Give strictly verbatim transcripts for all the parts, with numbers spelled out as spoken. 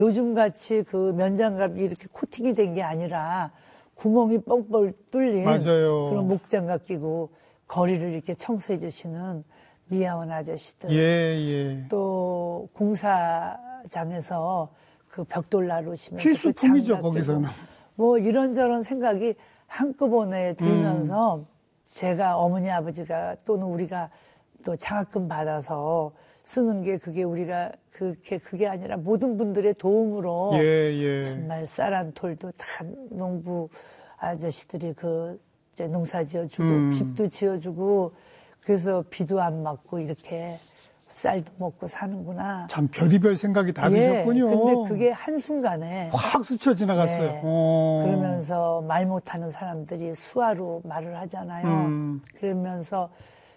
요즘같이 그 면장갑이 이렇게 코팅이 된 게 아니라 구멍이 뻥뻥 뚫린 맞아요. 그런 목장갑 끼고 거리를 이렇게 청소해 주시는 미아원 아저씨들. 예, 예. 또 공사장에서 그 벽돌 나르시면서 필수품이죠, 그 거기서는. 뭐 이런저런 생각이 한꺼번에 들면서 음. 제가 어머니 아버지가 또는 우리가 또 장학금 받아서 쓰는 게 그게 우리가 그게 그게 아니라 모든 분들의 도움으로 예, 예. 정말 쌀한 톨도 다 농부 아저씨들이 그 이제 농사 지어주고 음. 집도 지어주고 그래서 비도 안 맞고 이렇게 쌀도 먹고 사는구나. 참 별의별 생각이 다 예, 드셨군요. 근데 그게 한순간에 확 스쳐 지나갔어요. 네, 오. 그러면서 말 못하는 사람들이 수화로 말을 하잖아요. 음. 그러면서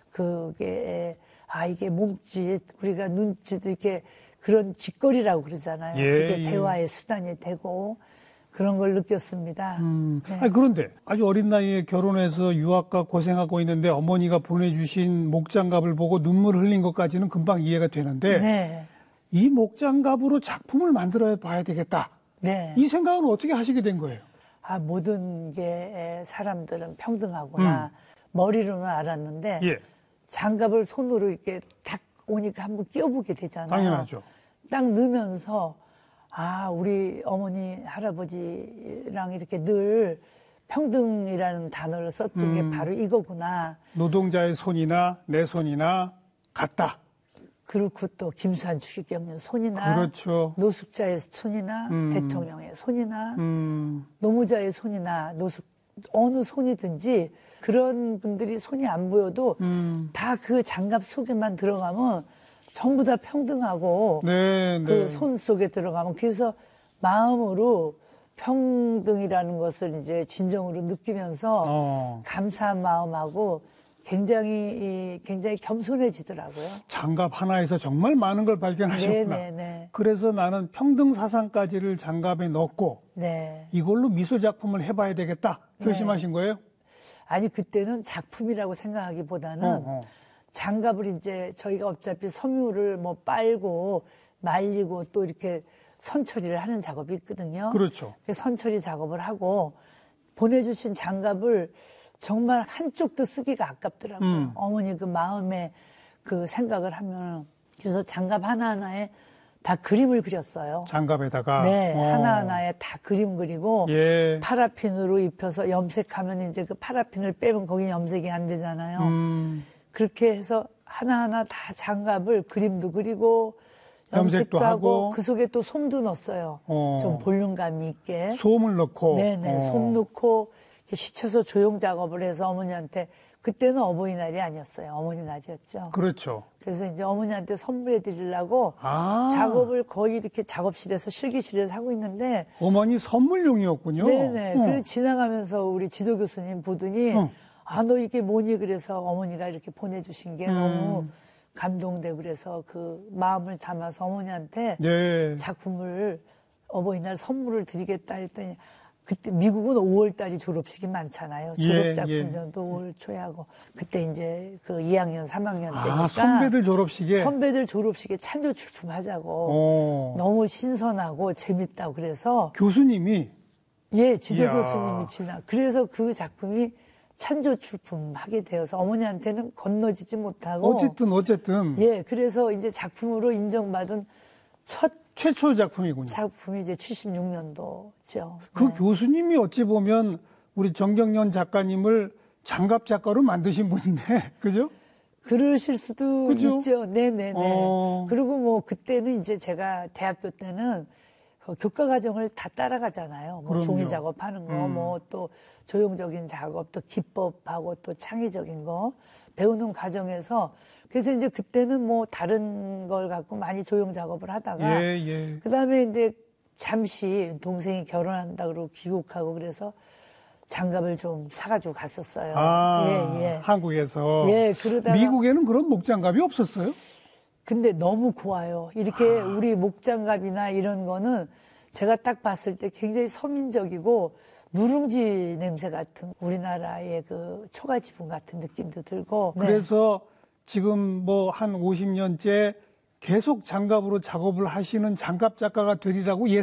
그게 아 이게 몸짓 우리가 눈짓 이렇게 그런 짓거리라고 그러잖아요. 예, 그게 예. 대화의 수단이 되고 그런 걸 느꼈습니다. 음. 네. 아니, 그런데 아주 어린 나이에 결혼해서 유학가 고생하고 있는데 어머니가 보내주신 목장갑을 보고 눈물 흘린 것까지는 금방 이해가 되는데 네. 이 목장갑으로 작품을 만들어 봐야 되겠다. 네. 이 생각은 어떻게 하시게 된 거예요? 아 모든 게 사람들은 평등하구나. 음. 머리로는 알았는데 예. 장갑을 손으로 이렇게 딱 오니까 한번 끼워보게 되잖아요. 당연하죠. 딱 넣으면서 아, 우리 어머니, 할아버지랑 이렇게 늘 평등이라는 단어를 썼던 음. 게 바로 이거구나. 노동자의 손이나 내 손이나 같다. 그렇고 또 김수환 추기경의 손이나 그렇죠. 노숙자의 손이나 음. 대통령의 손이나 음. 노무자의 손이나 노숙 어느 손이든지 그런 분들이 손이 안 보여도 음. 다 그 장갑 속에만 들어가면 전부 다 평등하고 네, 그 손 속에 들어가면 그래서 마음으로 평등이라는 것을 이제 진정으로 느끼면서 어. 감사한 마음하고 굉장히 굉장히 겸손해지더라고요. 장갑 하나에서 정말 많은 걸 발견하셨구나. 네, 네, 네. 그래서 나는 평등 사상까지를 장갑에 넣고 네. 이걸로 미술 작품을 해봐야 되겠다 결심하신 네. 거예요? 아니 그때는 작품이라고 생각하기보다는 어, 어. 장갑을 이제 저희가 어차피 섬유를 뭐 빨고 말리고 또 이렇게 선처리를 하는 작업이 있거든요. 그렇죠. 선처리 작업을 하고 보내주신 장갑을 정말 한쪽도 쓰기가 아깝더라고요. 음. 어머니 그 마음에 그 생각을 하면 그래서 장갑 하나하나에 다 그림을 그렸어요. 장갑에다가? 네. 어. 하나하나에 다 그림 그리고 예. 파라핀으로 입혀서 염색하면 이제 그 파라핀을 빼면 거기 염색이 안 되잖아요. 음. 그렇게 해서 하나하나 다 장갑을 그림도 그리고 염색도, 염색도 하고, 하고 그 속에 또 솜도 넣었어요. 어. 좀 볼륨감이 있게. 솜을 넣고. 네네. 어. 솜 넣고 이렇게 시쳐서 조형 작업을 해서 어머니한테 그때는 어버이날이 아니었어요. 어머니날이었죠. 그렇죠. 그래서 이제 어머니한테 선물해 드리려고 아. 작업을 거의 이렇게 작업실에서 실기실에서 하고 있는데 어머니 선물용이었군요. 네네. 어. 그래서 지나가면서 우리 지도 교수님 보더니 어. 아, 너 이게 뭐니? 그래서 어머니가 이렇게 보내주신 게 음. 너무 감동되고 그래서 그 마음을 담아서 어머니한테 네. 작품을 어버이날 선물을 드리겠다 했더니 그때 미국은 오월 달이 졸업식이 많잖아요. 졸업작품전도 예, 예. 오월 초에 하고 그때 이제 그 이 학년, 삼 학년 때니까 아, 선배들 졸업식에 선배들 졸업식에 찬조 출품 하자고 오. 너무 신선하고 재밌다고 그래서 교수님이 예, 지도 이야. 교수님이 지나 그래서 그 작품이 찬조 출품하게 되어서 어머니한테는 건너지지 못하고 어쨌든 어쨌든 예, 그래서 이제 작품으로 인정받은 첫 최초 작품이군요. 작품이 이제 칠십육 년도죠. 그 네. 교수님이 어찌 보면 우리 정경련 작가님을 장갑 작가로 만드신 분이네, 그죠? 그러실 수도 그죠? 있죠. 네네네. 어... 그리고 뭐 그때는 이제 제가 대학교 때는 그 교과 과정을 다 따라가잖아요. 뭐 종이 작업하는 거, 음. 뭐 또 조형적인 작업, 또 기법하고 또 창의적인 거 배우는 과정에서 그래서 이제 그때는 뭐 다른 걸 갖고 많이 조형 작업을 하다가 예, 예. 그다음에 이제 잠시 동생이 결혼한다 그러고 귀국하고 그래서 장갑을 좀 사가지고 갔었어요. 아, 예, 예. 한국에서. 예, 그러다가 미국에는 그런 목장갑이 없었어요? 근데 너무 고와요. 이렇게 아. 우리 목장갑이나 이런 거는 제가 딱 봤을 때 굉장히 서민적이고 누룽지 냄새 같은 우리나라의 그 초가 지붕 같은 느낌도 들고. 그래서 네. 지금 뭐 한 오십 년째 계속 장갑으로 작업을 하시는 장갑 작가가 되리라고 예